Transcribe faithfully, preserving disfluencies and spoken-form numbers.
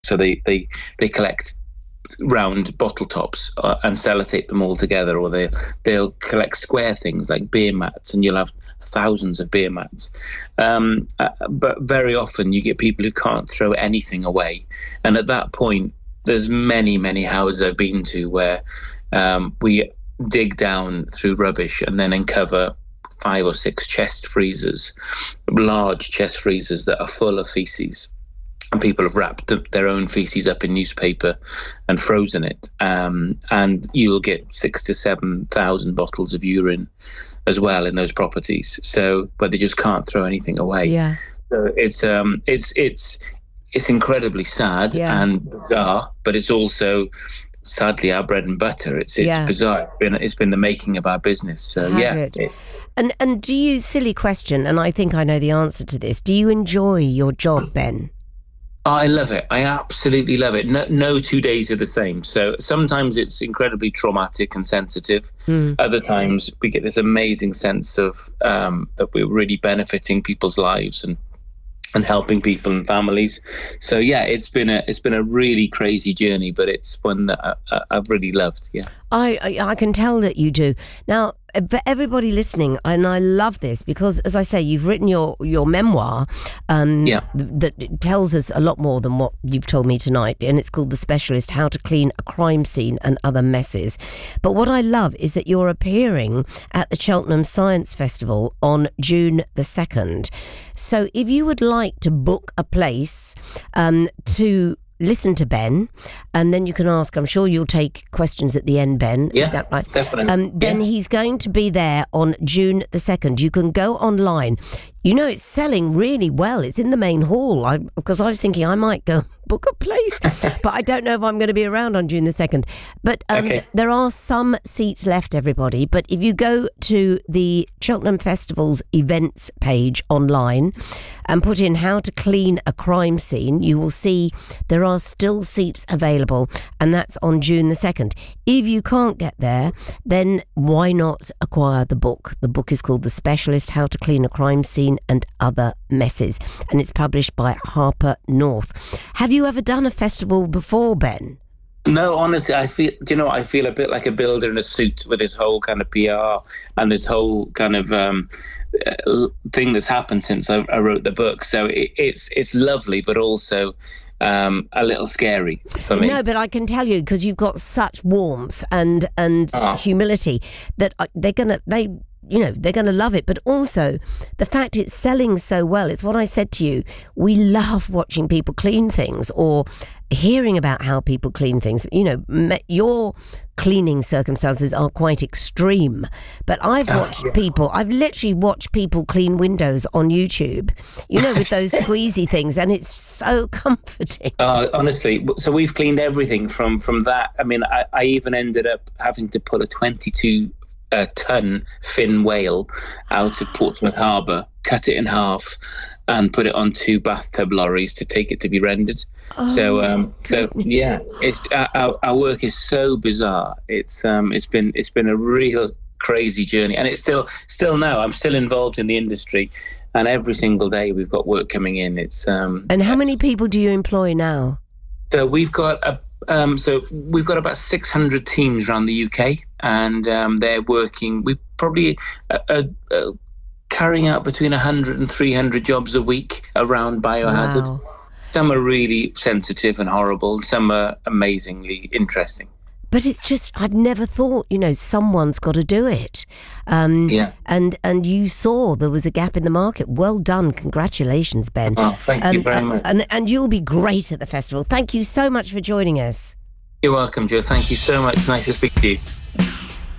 So they they they collect round bottle tops uh, and sellotape them all together, or they they'll collect square things like beer mats, and you'll have thousands of beer mats. Um, uh, but very often you get people who can't throw anything away, and at that point, there's many many houses I've been to where um, we dig down through rubbish and then uncover five or six chest freezers, large chest freezers that are full of feces. And people have wrapped their own feces up in newspaper and frozen it. Um, and you'll get six to seven thousand bottles of urine as well in those properties. So, but they just can't throw anything away. Yeah. So it's um, it's it's it's incredibly sad yeah. and bizarre, but it's also sadly our bread and butter. It's it's yeah. bizarre. It's been, it's been the making of our business. So Has yeah. It? It, and and do you, silly question, and I think I know the answer to this, do you enjoy your job, Ben? I love it. I absolutely love it. No, no two days are the same. So sometimes it's incredibly traumatic and sensitive. Mm. Other times we get this amazing sense of um, that we're really benefiting people's lives and and helping people and families. So yeah, it's been a it's been a really crazy journey, but it's one that I, I, I've really loved. Yeah, I, I I can tell that you do. Now, for everybody listening, and I love this because, as I say, you've written your your memoir um, yeah. that tells us a lot more than what you've told me tonight, and it's called The Specialist: How to Clean a Crime Scene and Other Messes. But what I love is that you're appearing at the Cheltenham Science Festival on June the second. So if you would like to book a place um, to listen to Ben, and then you can ask, I'm sure you'll take questions at the end, Ben. Yeah, is that right? Definitely. Um, then yeah. he's going to be there on June the second. You can go online. You know, it's selling really well. It's in the main hall. I, because I was thinking I might go book a place, but I don't know if I'm going to be around on June the second. But um, okay. there are some seats left, everybody. But if you go to the Cheltenham Festival's events page online and put in how to clean a crime scene, you will see there are still seats available, and that's on June the second. If you can't get there, then why not acquire the book? The book is called The Specialist: How to Clean a Crime Scene and Other Messes, and it's published by Harper North. Have you ever done a festival before, Ben? No, honestly, I feel, do you know, I feel a bit like a builder in a suit with this whole kind of P R and this whole kind of um, uh, thing that's happened since I, I wrote the book. So it, it's it's lovely, but also um, a little scary for me. No, but I can tell you, because you've got such warmth and and oh. humility, that they're gonna they. You know, they're going to love it. But also the fact it's selling so well, it's what I said to you. We love watching people clean things or hearing about how people clean things. You know, me, your cleaning circumstances are quite extreme. But I've watched oh, yeah. people, I've literally watched people clean windows on YouTube, you know, with those squeezy things. And it's so comforting. Uh, honestly, so we've cleaned everything from, from that. I mean, I, I even ended up having to pull a twenty-two a ton fin whale out of Portsmouth Harbour, cut it in half, and put it on two bathtub lorries to take it to be rendered. Oh, so, um, so yeah, it's our, our work is so bizarre. It's um, it's been it's been a real crazy journey, and it's still still now. I'm still involved in the industry, and every single day we've got work coming in. It's um. And how many people do you employ now? So we've got a. Um, so we've got about six hundred teams around the U K, and um, they're working. We probably uh, uh, uh, carrying out between one hundred and three hundred jobs a week around biohazard. Wow. Some are really sensitive and horrible, and some are amazingly interesting. But it's just, I've never thought, you know, someone's got to do it. Um, yeah. And and you saw there was a gap in the market. Well done. Congratulations, Ben. Oh, thank um, you very much. And, and you'll be great at the festival. Thank you so much for joining us. You're welcome, Joe. Thank you so much. Nice to speak to you.